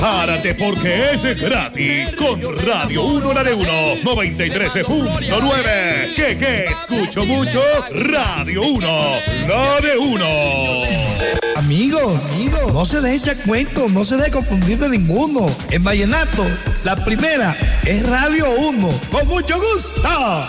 Párate porque es gratis con Radio 1 la de 1 93.9. ¿Qué? ¿Escucho mucho? Radio 1 la de 1. Amigo, no se deje echar cuento, no se deje confundir de ninguno. En vallenato, la primera es Radio 1. ¡Con mucho gusto!